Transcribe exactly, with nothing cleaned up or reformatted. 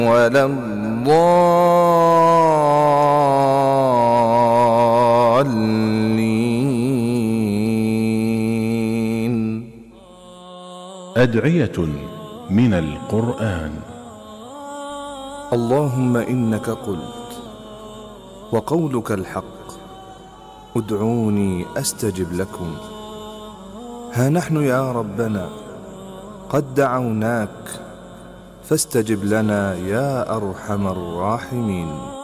ولا الضالين. أدعية من القرآن. اللهم إنك قلت وقولك الحق، ادعوني أستجب لكم. ها نحن يا ربنا قد دعوناك فاستجب لنا يا أرحم الراحمين.